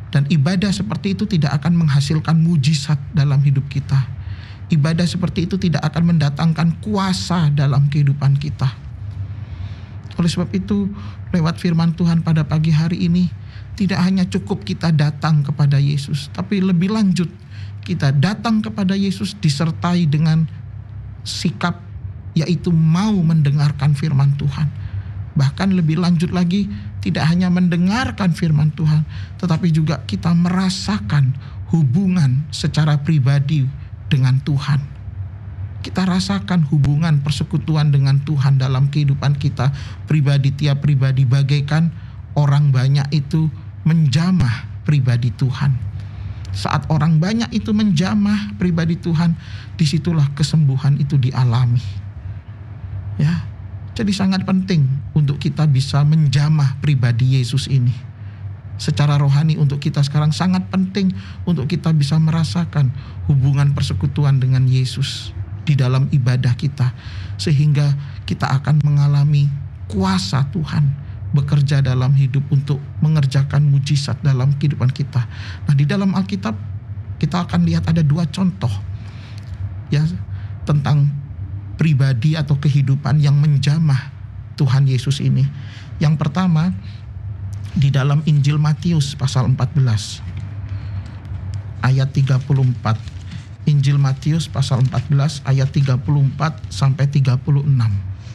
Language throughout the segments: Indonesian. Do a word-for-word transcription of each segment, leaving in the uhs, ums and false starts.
Dan ibadah seperti itu tidak akan menghasilkan mujizat dalam hidup kita. Ibadah seperti itu tidak akan mendatangkan kuasa dalam kehidupan kita. Oleh sebab itu, lewat firman Tuhan pada pagi hari ini, tidak hanya cukup kita datang kepada Yesus, tapi lebih lanjut, kita datang kepada Yesus disertai dengan sikap, yaitu mau mendengarkan firman Tuhan. Bahkan lebih lanjut lagi, tidak hanya mendengarkan firman Tuhan, tetapi juga kita merasakan hubungan secara pribadi dengan Tuhan. Kita rasakan hubungan persekutuan dengan Tuhan dalam kehidupan kita pribadi, tiap pribadi, bagaikan orang banyak itu menjamah pribadi Tuhan. Saat orang banyak itu menjamah pribadi Tuhan, disitulah kesembuhan itu dialami. Ya, jadi sangat penting untuk kita bisa menjamah pribadi Yesus ini. Secara rohani untuk kita sekarang sangat penting untuk kita bisa merasakan hubungan persekutuan dengan Yesus di dalam ibadah kita, sehingga kita akan mengalami kuasa Tuhan bekerja dalam hidup untuk mengerjakan mujizat dalam kehidupan kita. Nah, di dalam Alkitab kita akan lihat ada dua contoh ya tentang pribadi atau kehidupan yang menjamah Tuhan Yesus ini. Yang pertama di dalam Injil Matius pasal empat belas ayat tiga puluh empat. Injil Matius pasal empat belas ayat tiga puluh empat sampai tiga puluh enam.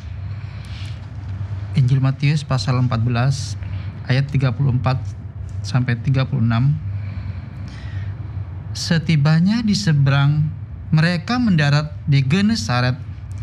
Injil Matius pasal empat belas ayat tiga puluh empat sampai tiga puluh enam. Setibanya di seberang, mereka mendarat di Genesaret.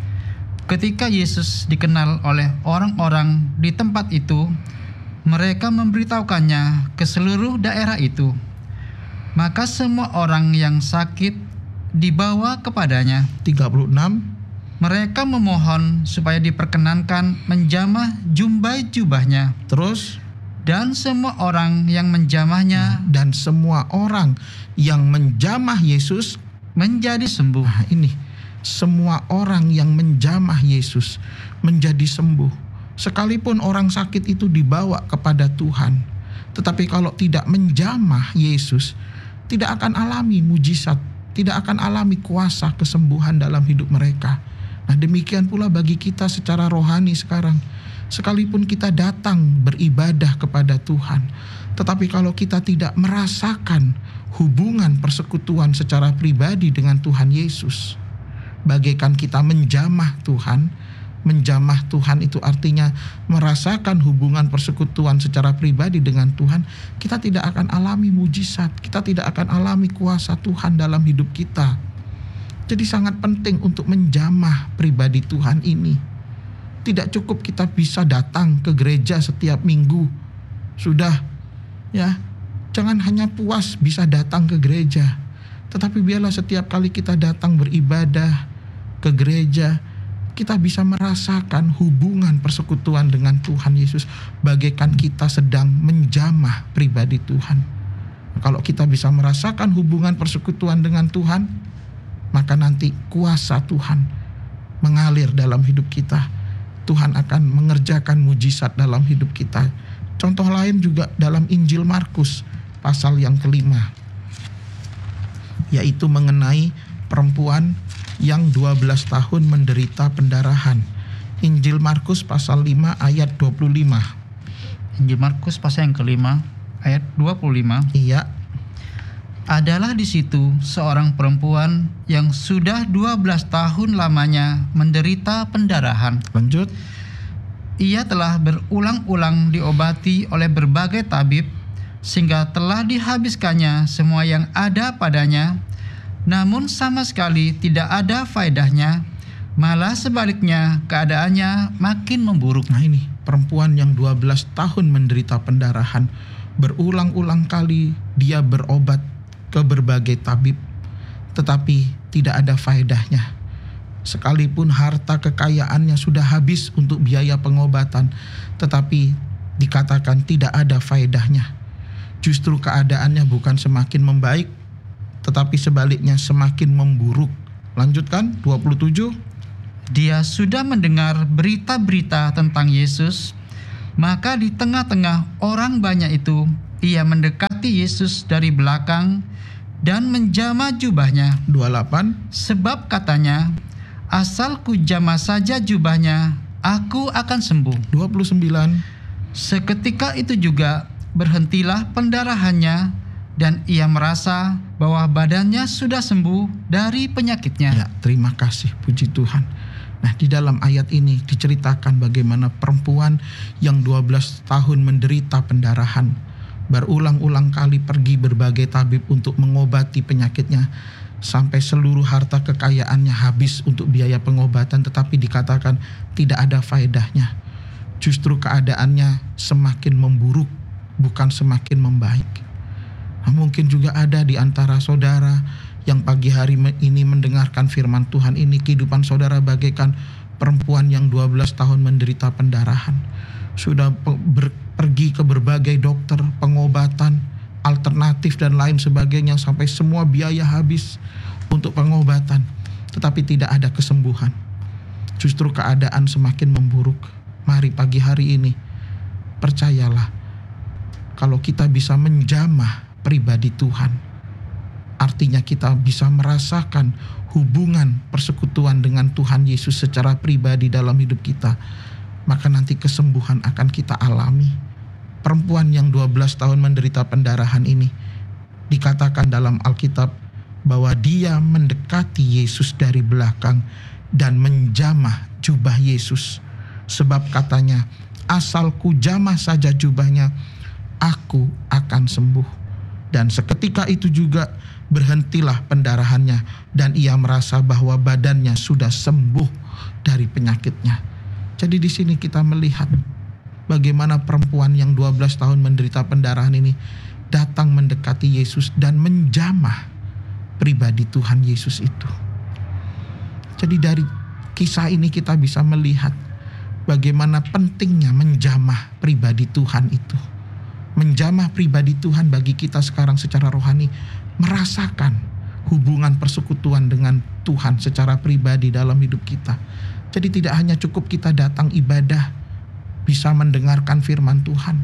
Ketika Yesus dikenal oleh orang-orang di tempat itu, mereka memberitahukannya ke seluruh daerah itu. Maka semua orang yang sakit dibawa kepadanya. tiga puluh enam. Mereka memohon supaya diperkenankan menjamah jumbai jubahnya. Terus, dan semua orang yang menjamahnya dan semua orang yang menjamah Yesus menjadi sembuh. Nah, ini semua orang yang menjamah Yesus menjadi sembuh. Sekalipun orang sakit itu dibawa kepada Tuhan, tetapi kalau tidak menjamah Yesus, tidak akan alami mujizat, tidak akan alami kuasa kesembuhan dalam hidup mereka. Nah, demikian pula bagi kita secara rohani sekarang. Sekalipun kita datang beribadah kepada Tuhan, tetapi kalau kita tidak merasakan hubungan persekutuan secara pribadi dengan Tuhan Yesus, bagaikan kita menjamah Tuhan. Menjamah Tuhan itu artinya merasakan hubungan persekutuan secara pribadi dengan Tuhan. Kita tidak akan alami mujizat, kita tidak akan alami kuasa Tuhan dalam hidup kita. Jadi sangat penting untuk menjamah pribadi Tuhan ini. Tidak cukup kita bisa datang ke gereja setiap minggu. Sudah, ya, jangan hanya puas bisa datang ke gereja, tetapi biarlah setiap kali kita datang beribadah ke gereja, kita bisa merasakan hubungan persekutuan dengan Tuhan Yesus, bagaikan kita sedang menjamah pribadi Tuhan. Kalau kita bisa merasakan hubungan persekutuan dengan Tuhan, maka nanti kuasa Tuhan mengalir dalam hidup kita. Tuhan akan mengerjakan mujizat dalam hidup kita. Contoh lain juga dalam Injil Markus pasal yang kelima, yaitu mengenai perempuan yang dua belas tahun menderita pendarahan. Injil Markus pasal lima ayat dua puluh lima. Injil Markus pasal yang kelima ayat dua puluh lima. Iya. Adalah di situ seorang perempuan yang sudah dua belas tahun lamanya menderita pendarahan. Lanjut. Ia telah berulang-ulang diobati oleh berbagai tabib, sehingga telah dihabiskannya semua yang ada padanya, namun sama sekali tidak ada faedahnya, malah sebaliknya keadaannya makin memburuk. Nah, ini perempuan yang dua belas tahun menderita pendarahan, berulang-ulang kali dia berobat ke berbagai tabib, tetapi tidak ada faedahnya. Sekalipun harta kekayaannya sudah habis untuk biaya pengobatan, tetapi dikatakan tidak ada faedahnya. Justru keadaannya bukan semakin membaik, tetapi sebaliknya semakin memburuk. Lanjutkan dua puluh tujuh. Dia sudah mendengar berita-berita tentang Yesus, maka di tengah-tengah orang banyak itu ia mendekat mendekati Yesus dari belakang dan menjamah jubahnya. dua puluh delapan. Sebab katanya, asal ku jamah saja jubahnya, aku akan sembuh. dua puluh sembilan. Seketika itu juga berhentilah pendarahannya dan ia merasa bahwa badannya sudah sembuh dari penyakitnya. Ya, terima kasih, puji Tuhan. Nah, di dalam ayat ini diceritakan bagaimana perempuan yang dua belas tahun menderita pendarahan, berulang-ulang kali pergi berbagai tabib untuk mengobati penyakitnya, sampai seluruh harta kekayaannya habis untuk biaya pengobatan, tetapi dikatakan tidak ada faedahnya. Justru keadaannya semakin memburuk, bukan semakin membaik. Nah, mungkin juga ada di antara saudara yang pagi hari ini mendengarkan firman Tuhan ini, kehidupan saudara bagaikan perempuan yang dua belas tahun menderita pendarahan. Sudah ber, pergi ke berbagai dokter, pengobatan, alternatif dan lain sebagainya, sampai semua biaya habis untuk pengobatan, tetapi tidak ada kesembuhan. Justru keadaan semakin memburuk. Mari pagi hari ini, percayalah, kalau kita bisa menjamah pribadi Tuhan, artinya kita bisa merasakan hubungan persekutuan dengan Tuhan Yesus secara pribadi dalam hidup kita, maka nanti kesembuhan akan kita alami. Perempuan yang dua belas tahun menderita pendarahan ini, dikatakan dalam Alkitab bahwa dia mendekati Yesus dari belakang dan menjamah jubah Yesus. Sebab katanya, asal ku jamah saja jubahnya, aku akan sembuh. Dan seketika itu juga berhentilah pendarahannya dan ia merasa bahwa badannya sudah sembuh dari penyakitnya. Jadi di sini kita melihat bagaimana perempuan yang dua belas tahun menderita pendarahan ini datang mendekati Yesus dan menjamah pribadi Tuhan Yesus itu. Jadi dari kisah ini kita bisa melihat bagaimana pentingnya menjamah pribadi Tuhan itu. Menjamah pribadi Tuhan bagi kita sekarang secara rohani, merasakan hubungan persekutuan dengan Tuhan secara pribadi dalam hidup kita. Jadi tidak hanya cukup kita datang ibadah, bisa mendengarkan firman Tuhan.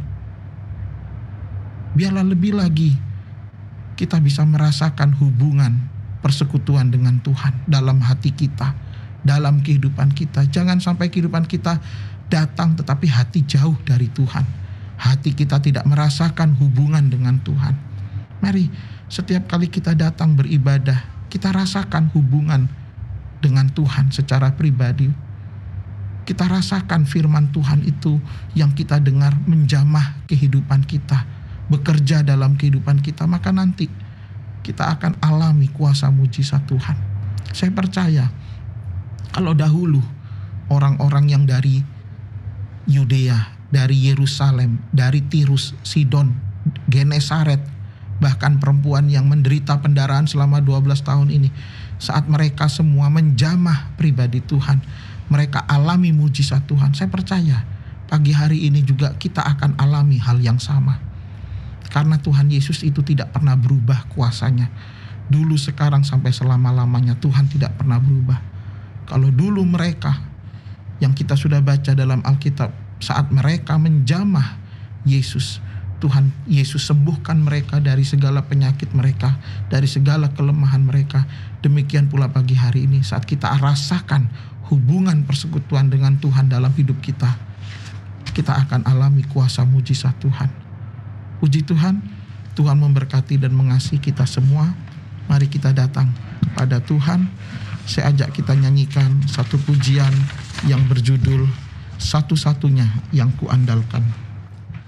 Biarlah lebih lagi kita bisa merasakan hubungan persekutuan dengan Tuhan dalam hati kita, dalam kehidupan kita. Jangan sampai kehidupan kita datang tetapi hati jauh dari Tuhan. Hati kita tidak merasakan hubungan dengan Tuhan. Mari setiap kali kita datang beribadah, kita rasakan hubungan dengan Tuhan secara pribadi. Kita rasakan firman Tuhan itu yang kita dengar menjamah kehidupan kita, bekerja dalam kehidupan kita, maka nanti kita akan alami kuasa mujizat Tuhan. Saya percaya kalau dahulu orang-orang yang dari Yudea, dari Yerusalem, dari Tirus, Sidon, Genesaret, bahkan perempuan yang menderita pendarahan selama dua belas tahun ini, saat mereka semua menjamah pribadi Tuhan, mereka alami mujizat Tuhan. Saya percaya pagi hari ini juga kita akan alami hal yang sama. Karena Tuhan Yesus itu tidak pernah berubah kuasanya. Dulu, sekarang, sampai selama-lamanya Tuhan tidak pernah berubah. Kalau dulu mereka yang kita sudah baca dalam Alkitab, saat mereka menjamah Yesus, Tuhan Yesus sembuhkan mereka dari segala penyakit mereka, dari segala kelemahan mereka. Demikian pula pagi hari ini saat kita rasakan hubungan persekutuan dengan Tuhan dalam hidup kita, kita akan alami kuasa mujizat Tuhan. Puji Tuhan, Tuhan memberkati dan mengasihi kita semua. Mari kita datang kepada Tuhan. Saya ajak kita nyanyikan satu pujian yang berjudul Satu-satunya yang Kuandalkan.